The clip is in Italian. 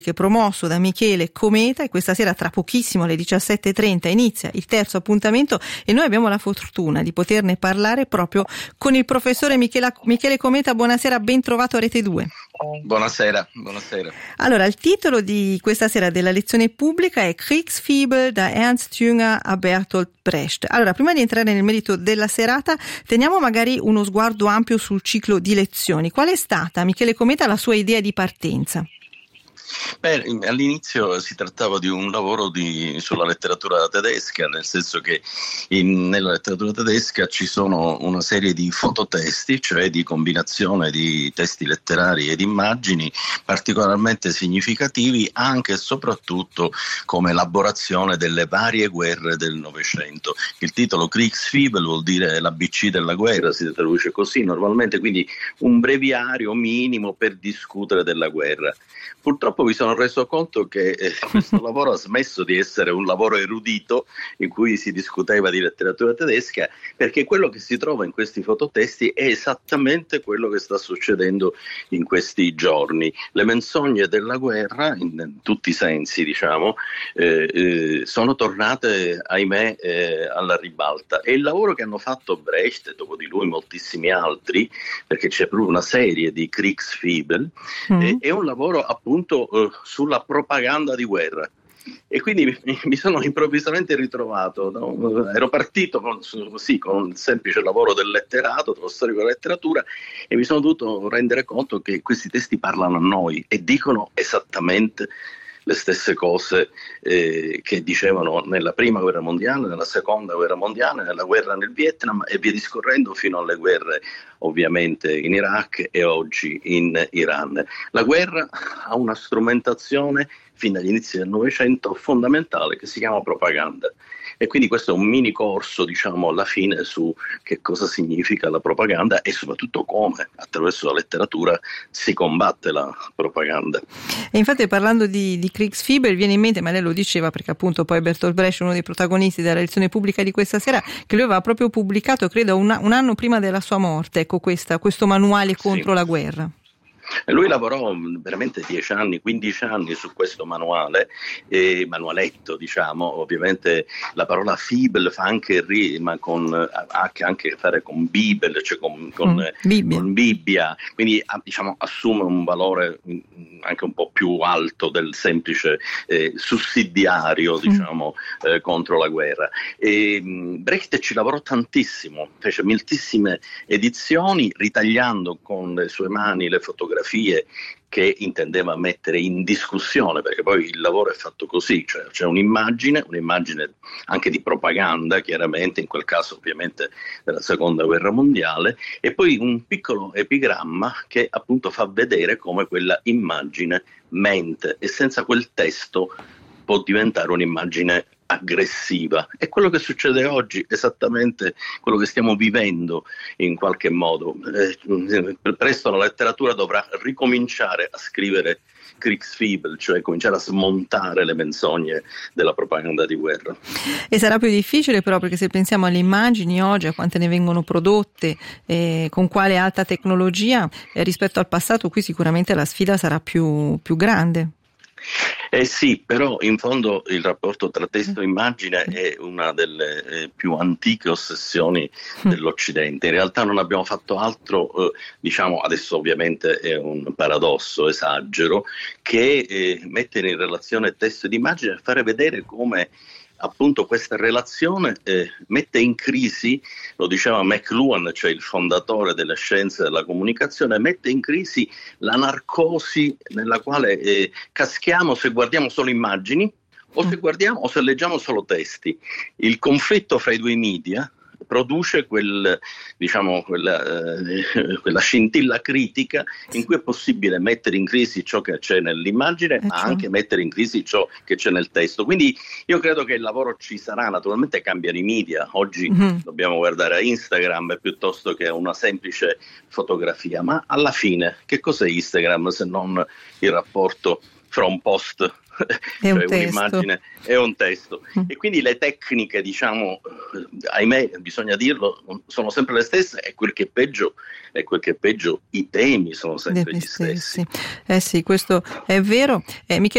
che è promosso da Michele Cometa, e questa sera tra pochissimo alle 17:30 inizia il terzo appuntamento e noi abbiamo la fortuna di poterne parlare proprio con il professore Michele Cometa. Buonasera, ben trovato a Rete 2. Buonasera. Allora, il titolo di questa sera della lezione pubblica è Kriegsfibel da Ernst Jünger a Bertolt Brecht. Allora, prima di entrare nel merito della serata, teniamo magari uno sguardo ampio sul ciclo di lezioni. Qual è stata, Michele Cometa, la sua idea di partenza? All'inizio si trattava di un lavoro sulla letteratura tedesca, nel senso che nella letteratura tedesca ci sono una serie di fototesti, cioè di combinazione di testi letterari ed immagini particolarmente significativi, anche e soprattutto come elaborazione delle varie guerre del Novecento. Il titolo Kriegsfibel vuol dire l'ABC della guerra, si traduce così normalmente, quindi un breviario minimo per discutere della guerra. Purtroppo mi sono reso conto che questo lavoro ha smesso di essere un lavoro erudito in cui si discuteva di letteratura tedesca, perché quello che si trova in questi fototesti è esattamente quello che sta succedendo in questi giorni. Le menzogne della guerra, in tutti i sensi, diciamo, sono tornate, ahimè, alla ribalta. E il lavoro che hanno fatto Brecht e dopo di lui moltissimi altri, perché c'è proprio una serie di Kriegsfibel, è un lavoro appunto sulla propaganda di guerra. E quindi mi sono improvvisamente ritrovato, ero partito con il semplice lavoro del letterato, dello storico della letteratura, e mi sono dovuto rendere conto che questi testi parlano a noi e dicono esattamente le stesse cose che dicevano nella prima guerra mondiale, nella seconda guerra mondiale, nella guerra nel Vietnam e via discorrendo fino alle guerre ovviamente in Iraq e oggi in Iran. La guerra ha una strumentazione fin dagli inizi del Novecento fondamentale che si chiama propaganda. E quindi questo è un mini corso, diciamo, alla fine su che cosa significa la propaganda e soprattutto come attraverso la letteratura si combatte la propaganda. E infatti, parlando di Kriegsfibel, viene in mente, ma lei lo diceva perché appunto poi Bertolt Brecht, uno dei protagonisti della lezione pubblica di questa sera, che lui aveva proprio pubblicato, credo un anno prima della sua morte, ecco, questo manuale contro la guerra. Lui lavorò veramente 10 anni, 15 anni su questo manualetto, diciamo. Ovviamente la parola Fibel fa anche rima ha a che fare con Bibel, cioè con Bibbia, quindi diciamo assume un valore anche un po' più alto del semplice sussidiario, diciamo, contro la guerra. E Brecht ci lavorò tantissimo, fece moltissime edizioni, ritagliando con le sue mani le fotografie che intendeva mettere in discussione, perché poi il lavoro è fatto così, cioè c'è un'immagine anche di propaganda, chiaramente, in quel caso ovviamente della seconda guerra mondiale, e poi un piccolo epigramma che appunto fa vedere come quella immagine mente, e senza quel testo può diventare un'immagine aggressiva. È quello che succede oggi, esattamente quello che stiamo vivendo in qualche modo. Presto la letteratura dovrà ricominciare a scrivere Kriegsfibel, cioè cominciare a smontare le menzogne della propaganda di guerra. E sarà più difficile però, perché se pensiamo alle immagini oggi, a quante ne vengono prodotte, con quale alta tecnologia, rispetto al passato, qui sicuramente la sfida sarà più grande. Sì, però in fondo il rapporto tra testo e immagine è una delle più antiche ossessioni dell'Occidente. In realtà non abbiamo fatto altro, diciamo, adesso ovviamente è un paradosso, esagero, che mettere in relazione testo ed immagine e fare vedere come appunto questa relazione mette in crisi, lo diceva McLuhan, cioè il fondatore delle scienze della comunicazione, mette in crisi la narcosi nella quale caschiamo se guardiamo solo immagini o se leggiamo solo testi. Il conflitto fra i due media produce quella scintilla critica in cui è possibile mettere in crisi ciò che c'è nell'immagine, ma anche mettere in crisi ciò che c'è nel testo. Quindi io credo che il lavoro ci sarà, naturalmente cambiano i media. Oggi dobbiamo guardare a Instagram piuttosto che a una semplice fotografia, ma alla fine che cos'è Instagram se non il rapporto fra un post cioè un'immagine e un testo, e quindi le tecniche, diciamo, ahimè bisogna dirlo, sono sempre le stesse, e quel che è peggio i temi sono sempre gli stessi. Sì, questo è vero. Michele